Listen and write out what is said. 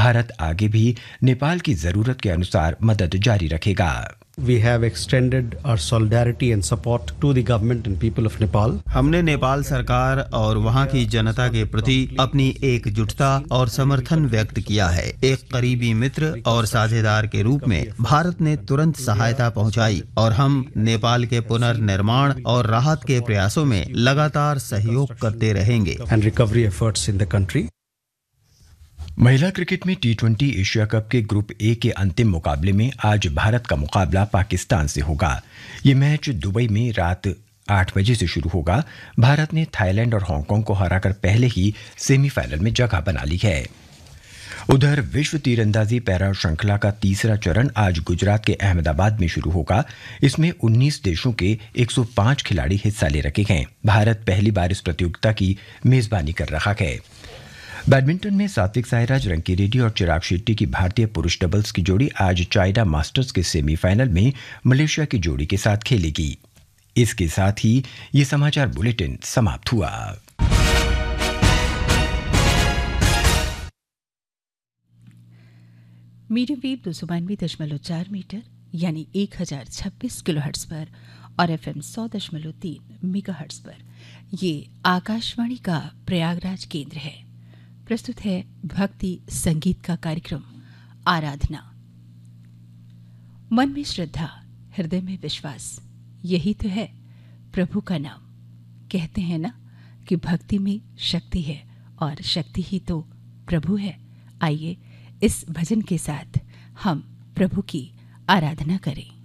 भारत आगे भी नेपाल की जरूरत के अनुसार मदद जारी रखेगा। We have extended our solidarity and support to the government and people of Nepal. हमने नेपाल सरकार और वहां की जनता के प्रति अपनी एकजुटता और समर्थन व्यक्त किया है। एक करीबी मित्र और साझेदार के रूप में भारत ने तुरंत सहायता पहुंचाई और हम नेपाल के पुनर्निर्माण और राहत के प्रयासों में लगातार सहयोग करते रहेंगे। And recovery efforts in the country. महिला क्रिकेट में टी20 एशिया कप के ग्रुप ए के अंतिम मुकाबले में आज भारत का मुकाबला पाकिस्तान से होगा। ये मैच दुबई में रात 8 बजे से शुरू होगा। भारत ने थाईलैंड और हांगकांग को हराकर पहले ही सेमीफाइनल में जगह बना ली है। उधर विश्व तीरंदाजी पैरा श्रृंखला का तीसरा चरण आज गुजरात के अहमदाबाद में शुरू होगा। इसमें 19 देशों के 105 खिलाड़ी हिस्सा ले रहे हैं। भारत पहली बार इस प्रतियोगिता की मेजबानी कर रहा है। बैडमिंटन में सात्विक साईराज, रंकीरेड्डी और चिराग शेट्टी की भारतीय पुरुष डबल्स की जोड़ी आज चाइना मास्टर्स के सेमीफाइनल में मलेशिया की जोड़ी के साथ खेलेगी। इसके साथ ही ये समाचार बुलेटिन समाप्त हुआ। मीडियम वेव 292.4 मीटर यानी 1026 किलोहर्ट्ज पर और FM 100.3 मेगाहर्ट्ज पर ये आकाशवाणी का प्रयागराज केंद्र है। प्रस्तुत है भक्ति संगीत का कार्यक्रम आराधना। मन में श्रद्धा, हृदय में विश्वास, यही तो है प्रभु का नाम। कहते हैं ना कि भक्ति में शक्ति है और शक्ति ही तो प्रभु है। आइए इस भजन के साथ हम प्रभु की आराधना करें।